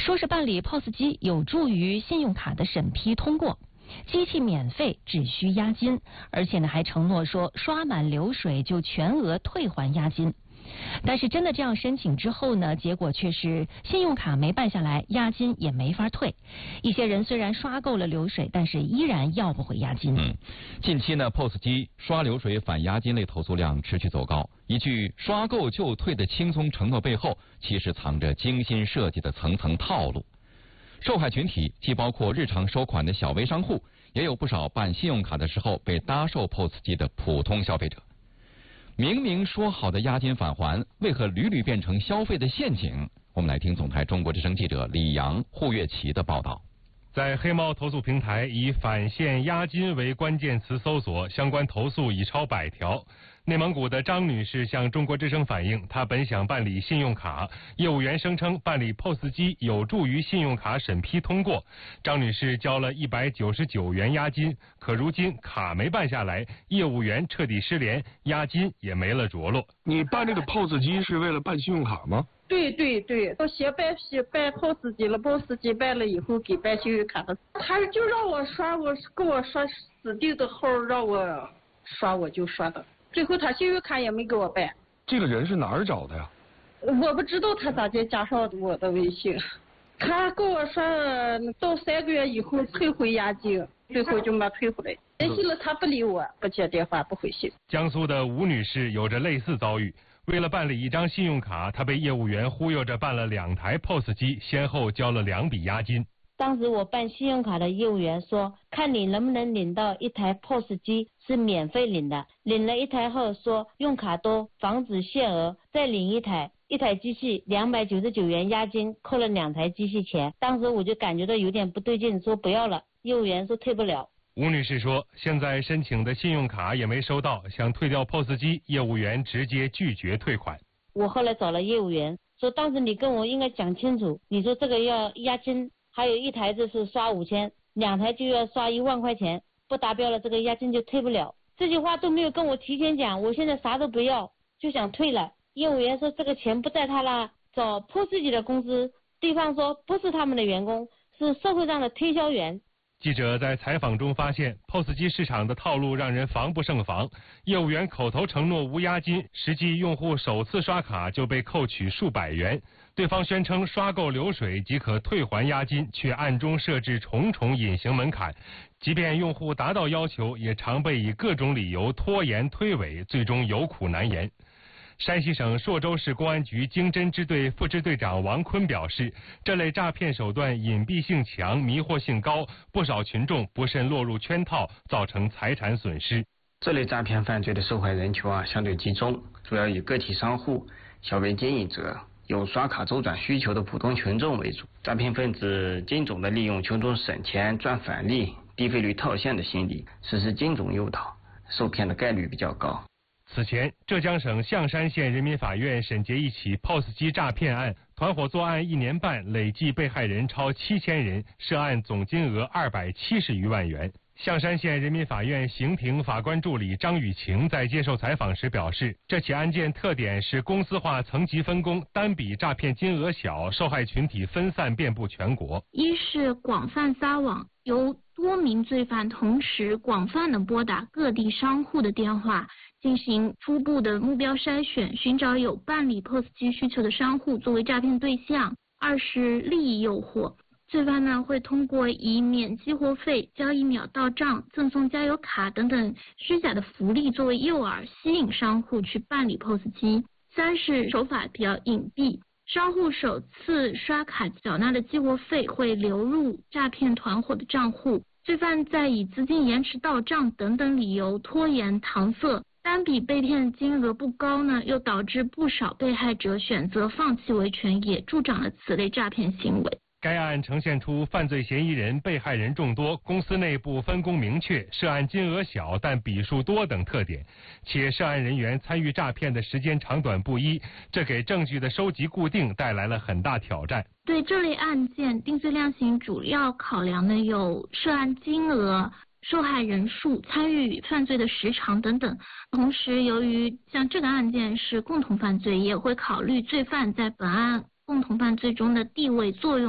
说是办理 POS 机有助于信用卡的审批通过，机器免费，只需押金，而且呢还承诺说刷满流水就全额退还押金。但是真的这样申请之后呢，结果却是信用卡没办下来，押金也没法退。一些人虽然刷够了流水，但是依然要不回押金。 近期呢 ，POS 机刷流水返押金类投诉量持续走高。一句刷够就退的轻松承诺背后，其实藏着精心设计的层层套路。受害群体既包括日常收款的小微商户，也有不少办信用卡的时候被搭售 POS 机的普通消费者。明明说好的押金返还，为何屡屡变成消费的陷阱？我们来听总台中国之声记者李阳、胡月琪的报道。 在黑猫投诉平台以返现押金为关键词搜索，相关投诉已超100条。内蒙古的张女士向中国之声反映，她本想办理信用卡，业务员声称办理 POS 机有助于信用卡审批通过。张女士交了199元押金，可如今卡没办下来，业务员彻底失联，押金也没了着落。 你办这个 POS 机是为了办信用卡吗？ 对，我先办 POS 机了，POS 机办了以后给办信用卡的，他就让我刷，给我刷指定的号让我刷，我就刷的。最后他信用卡也没给我办。 这个人是哪儿找的呀？ 我不知道他咋就加上我的微信。他给我刷到3个月以后退回押金，最后就没退回来。联系了他不理我，不接电话，不回信。 江苏的吴女士有着类似遭遇。为了办理一张信用卡，她被业务员忽悠着办了2台 POS 机，先后交了2笔押金。 当时我办信用卡的业务员说，看你能不能领到1台 POS 机是免费领的，领了1台后说用卡多防止限额，再领1台机器299元押金，扣了2台机器钱。当时我就感觉到有点不对劲，说不要了，业务员说退不了。 吴女士说，现在申请的信用卡也没收到，想退掉 POS 机，业务员直接拒绝退款。 我后来找了业务员，说当时你跟我应该讲清楚，你说这个要押金，还有1台子是刷5000，2台就要刷1万块钱，不达标了这个押金就退不了。这句话都没有跟我提前讲，我现在啥都不要，就想退了。业务员说这个钱不在他了，找 POS 机的公司，对方说不是他们的员工，是社会上的推销员。 记者在采访中发现 ，POS 机市场的套路让人防不胜防。业务员口头承诺无押金，实际用户首次刷卡就被扣取数百元。对方宣称刷够流水即可退还押金，却暗中设置重重隐形门槛。即便用户达到要求，也常被以各种理由拖延推诿，最终有苦难言。山西省朔州市公安局经侦支队副支队长王坤表示，这类诈骗手段隐蔽性强，迷惑性高，不少群众不慎落入圈套，造成财产损失。 这类诈骗犯罪的受害人群相对集中，主要以个体商户、小微经营者、有刷卡周转需求的普通群众为主。诈骗分子精准地利用群众省钱、赚返利、低费率套现的心理，实施精准诱导，受骗的概率比较高。 此前，浙江省象山县人民法院审结一起 POS 机诈骗案，团伙作案1年半，累计被害人超7000人，涉案总金额270余万元。象山县人民法院刑庭法官助理张雨晴在接受采访时表示，这起案件特点是公司化层级分工，单笔诈骗金额小，受害群体分散遍布全国。 一是广泛撒网，由多名罪犯同时广泛的拨打各地商户的电话，进行初步的目标筛选，寻找有办理 POS 机需求的商户作为诈骗对象。二是利益诱惑，罪犯呢会通过以免激活费、交易秒到账、赠送加油卡等等虚假的福利作为诱饵，吸引商户去办理 POS 机。三是手法比较隐蔽，商户首次刷卡缴纳的激活费会流入诈骗团伙的账户，罪犯在以资金延迟到账等等理由拖延搪塞，单笔被骗金额不高呢，又导致不少被害者选择放弃维权，也助长了此类诈骗行为。 该案呈现出犯罪嫌疑人、被害人众多，公司内部分工明确，涉案金额小但笔数多等特点，且涉案人员参与诈骗的时间长短不一，这给证据的收集固定带来了很大挑战。 对这类案件，定罪量刑主要考量的有涉案金额、受害人数、参与犯罪的时长等等。同时，由于像这个案件是共同犯罪，也会考虑罪犯在本案共同犯罪中的地位作用。